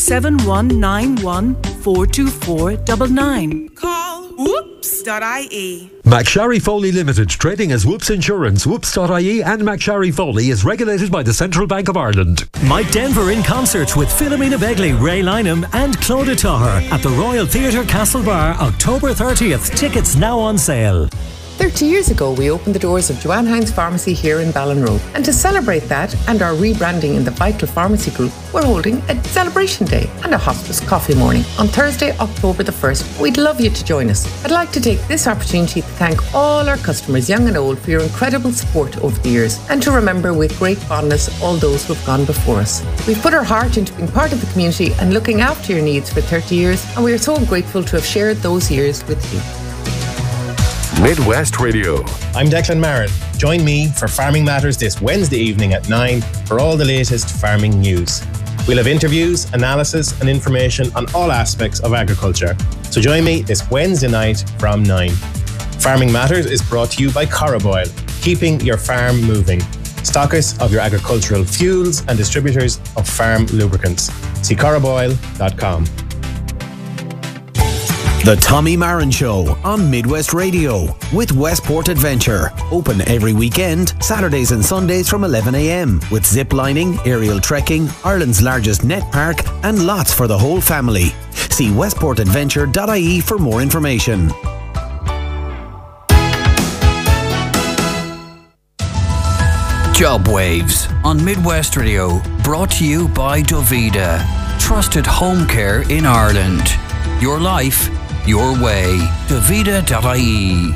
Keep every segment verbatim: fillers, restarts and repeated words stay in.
seven one nine one four two four nine nine. Call whoops dot I E. McSharry Foley Limited, trading as Whoops Insurance. Whoops dot I E and McSharry Foley is regulated by the Central Bank of Ireland. Mike Denver in concert with Philomena Begley, Ray Lynham and Claudia Taher at the Royal Theatre Castlebar, October thirtieth. Tickets now on sale. thirty years ago, we opened the doors of Joanne Hines Pharmacy here in Ballinrobe. And to celebrate that and our rebranding in the Vital Pharmacy Group, we're holding a celebration day and a hospice coffee morning on Thursday, October the first. We'd love you to join us. I'd like to take this opportunity to thank all our customers, young and old, for your incredible support over the years, and to remember with great fondness all those who have gone before us. We've put our heart into being part of the community and looking after your needs for thirty years, and we are so grateful to have shared those years with you. Midwest Radio. I'm Declan Marin. Join me for Farming Matters this Wednesday evening at nine for all the latest farming news. We'll have interviews, analysis and information on all aspects of agriculture. So join me this Wednesday night from nine. Farming Matters is brought to you by Coroboil, keeping your farm moving. Stockists of your agricultural fuels and distributors of farm lubricants. See coroboil dot com. The Tommy Marin Show on Midwest Radio with Westport Adventure. Open every weekend, Saturdays and Sundays from eleven a m with zip lining, aerial trekking, Ireland's largest net park and lots for the whole family. See westport adventure dot I E for more information. Job Waves on Midwest Radio, brought to you by Dovida. Trusted home care in Ireland. Your life, your way. Dovida dot I E.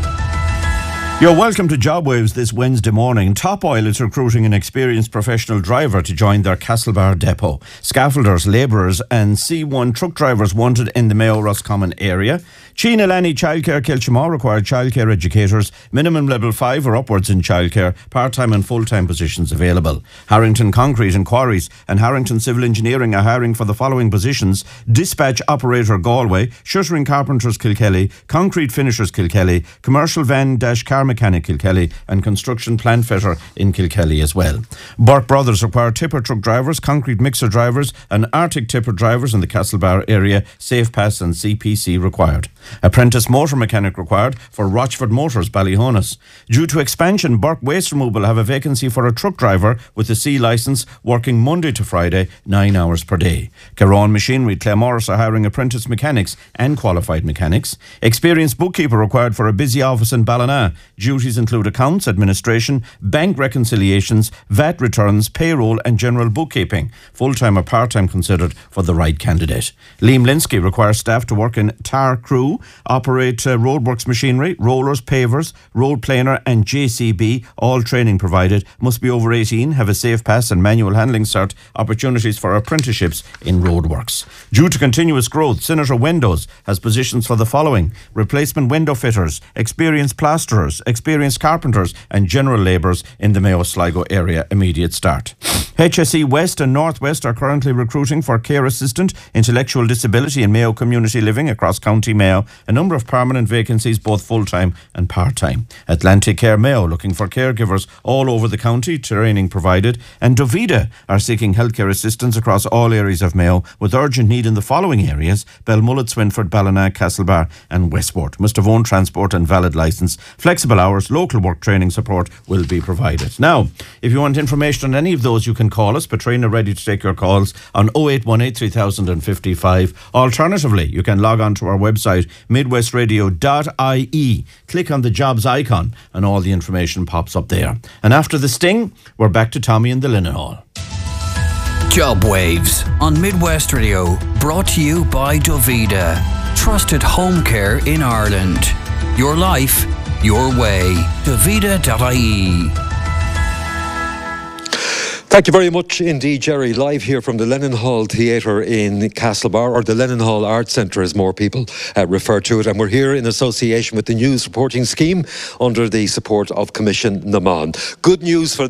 You're welcome to Job Waves this Wednesday morning. Top Oil is recruiting an experienced professional driver to join their Castlebar depot. Scaffolders, labourers and C one truck drivers wanted in the Mayo Roscommon area. China Lani Childcare Kilchamaw required childcare educators, minimum level five or upwards in childcare, part-time and full-time positions available. Harrington Concrete and Quarries and Harrington Civil Engineering are hiring for the following positions: dispatch operator Galway, shuttering carpenters Kilkelly, concrete finishers Kilkelly, commercial van dash car mechanic Kilkelly and construction plant fitter in Kilkelly as well. Burke Brothers require tipper truck drivers, concrete mixer drivers and Arctic tipper drivers in the Castlebar area, safe pass and C P C required. Apprentice motor mechanic required for Rochford Motors, Ballyhonus. Due to expansion, Burke Waste Removal have a vacancy for a truck driver with a C licence working Monday to Friday, nine hours per day. Caron Machinery, Claremorris are hiring apprentice mechanics and qualified mechanics. Experienced bookkeeper required for a busy office in Ballina. Duties include accounts, administration, bank reconciliations, V A T returns, payroll and general bookkeeping. Full-time or part-time considered for the right candidate. Liam Linsky requires staff to work in tar crew, operate uh, roadworks machinery, rollers, pavers, road planer and J C B. All training provided. Must be over eighteen, have a safe pass and manual handling cert. Opportunities for apprenticeships in roadworks. Due to continuous growth, Senator Windows has positions for the following: replacement window fitters, experienced plasterers, experienced carpenters and general labourers in the Mayo Sligo area. Immediate start. H S E West and Northwest are currently recruiting for care assistant, intellectual disability and Mayo community living across County Mayo. A number of permanent vacancies, both full-time and part-time. Atlantic Care Mayo looking for caregivers all over the county, training provided. And Dovida are seeking healthcare assistance across all areas of Mayo with urgent need in the following areas: Belmullet, Swinford, Ballina, Castlebar and Westport. Must have own transport and valid licence. Flexible hours, local work training support will be provided. Now, if you want information on any of those, you can call us. Petrina ready to take your calls on oh eight one eight, three thousand fifty-five. Alternatively, you can log on to our website midwest radio dot I E. Click on the jobs icon and all the information pops up there. And after the sting, we're back to Tommy in the Linen Hall. Job Waves on Midwest Radio, brought to you by Dovida. Trusted home care in Ireland. Your life, your way. Dovida dot I E. Thank you very much indeed, Jerry. Live here from the Lennon Hall Theatre in Castlebar, or the Lennon Hall Arts Centre as more people uh, refer to it. And we're here in association with the News Reporting Scheme under the support of Commission Naman. Good news for the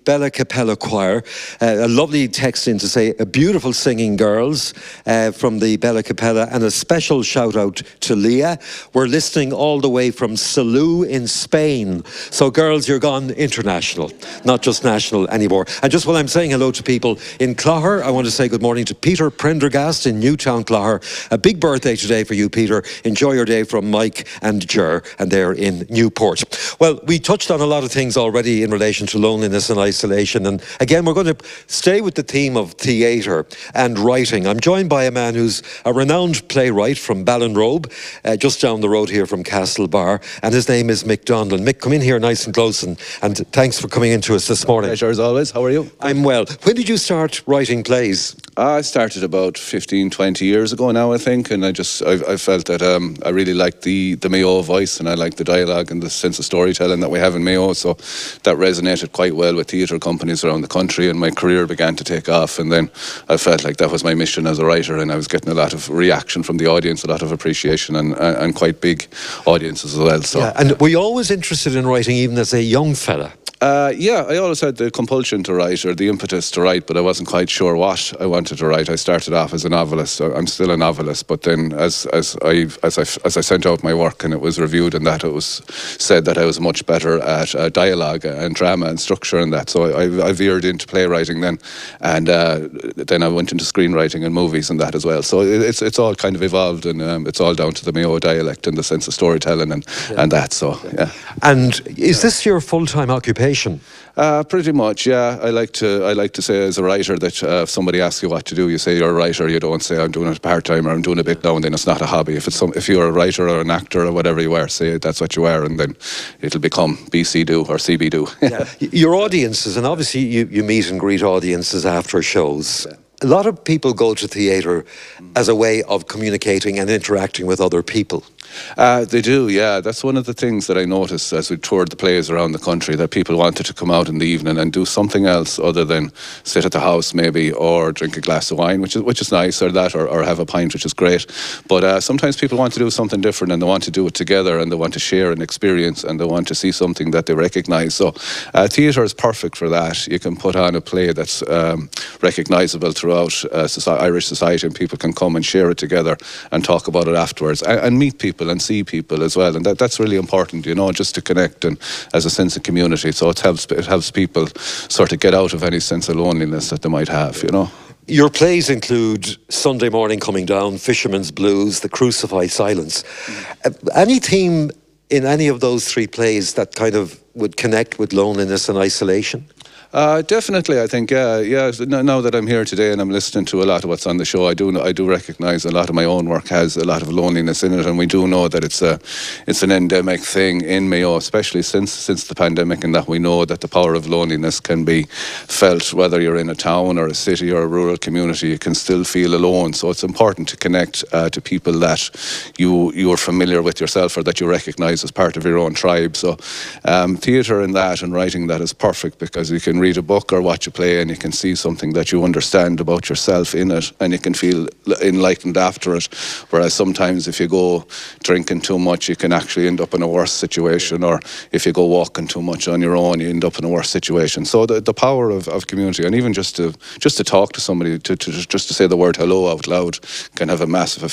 Bella Capella Choir. Uh, a lovely text in to say, a beautiful singing girls uh, from the Bella Capella, and a special shout out to Leah. We're listening all the way from Salou in Spain. So girls, you're gone international, not just national anymore. And just while I'm saying hello to people in Clogher, I want to say good morning to Peter Prendergast in Newtown, Clogher. A big birthday today for you, Peter. Enjoy your day from Mike and Ger, and they're in Newport. Well, we touched on a lot of things already in relation to loneliness and isolation, and again we're going to stay with the theme of theatre and writing. I'm joined by a man who's a renowned playwright from Ballinrobe, uh, just down the road here from Castlebar, and his name is Mick Donlan. Mick, come in here nice and close, and, and thanks for coming in to us this morning. Pleasure as always. How are you? I'm well. When did you start writing plays? I started about fifteen, twenty years ago now, I think, and I just I, I felt that um, I really liked the, the Mayo voice, and I liked the dialogue and the sense of storytelling that we have in Mayo, so that resonated quite well with theatre companies around the country, and my career began to take off, and then I felt like that was my mission as a writer, and I was getting a lot of reaction from the audience, a lot of appreciation, and, and, and quite big audiences as well. So, yeah, and were you always interested in writing even as a young fella? Uh, yeah, I always had the compulsion to write, or the impetus to write, but I wasn't quite sure what I wanted to write. I started off as a novelist, so I'm still a novelist, but then as as I as I as I sent out my work and it was reviewed, and that it was said that I was much better at uh, dialogue and drama and structure and that. So I, I veered into playwriting then, and uh, then I went into screenwriting and movies and that as well. So it's it's all kind of evolved, and um, it's all down to the Mayo dialect and the sense of storytelling and yeah. and that. So yeah. And is this your full-time occupation? Uh, pretty much, yeah. I like to I like to say as a writer that uh, if somebody asks you what to do, you say you're a writer. You don't say I'm doing it part time or I'm doing a bit now and then. It's not a hobby. If it's some, if you're a writer or an actor or whatever you are, say that's what you are, and then it'll become B C do or C B do. Yeah. Your audiences, and obviously you, you meet and greet audiences after shows. Yeah. A lot of people go to theatre as a way of communicating and interacting with other people. Uh, they do, yeah. That's one of the things that I noticed as we toured the plays around the country, that people wanted to come out in the evening and do something else other than sit at the house maybe, or drink a glass of wine, which is which is nice, or that, or, or have a pint, which is great. But uh, sometimes people want to do something different, and they want to do it together, and they want to share an experience, and they want to see something that they recognise. So uh, theatre is perfect for that. You can put on a play that's um, recognisable throughout uh, society, Irish society, and people can come and share it together and talk about it afterwards, and, and meet people and see people as well, and that, that's really important, you know, just to connect and as a sense of community. So it helps it helps people sort of get out of any sense of loneliness that they might have, you know. Your plays include Sunday Morning Coming Down, Fisherman's Blues, The Crucified Silence. Mm. Uh, any theme in any of those three plays that kind of would connect with loneliness and isolation? Uh, definitely, I think, yeah, yeah. Now that I'm here today and I'm listening to a lot of what's on the show, I do, I do recognise a lot of my own work has a lot of loneliness in it, and we do know that it's a, it's an endemic thing in Mayo, especially since since the pandemic, and that we know that the power of loneliness can be felt whether you're in a town or a city or a rural community. You can still feel alone, so it's important to connect uh, to people that you you are familiar with yourself, or that you recognise as part of your own tribe. So um, theatre and that and writing that is perfect, because you can read a book or watch a play and you can see something that you understand about yourself in it, and you can feel enlightened after it. Whereas sometimes if you go drinking too much, you can actually end up in a worse situation, or if you go walking too much on your own, you end up in a worse situation. So the, the power of, of community, and even just to just to talk to somebody, to, to just to say the word hello out loud, can have a massive effect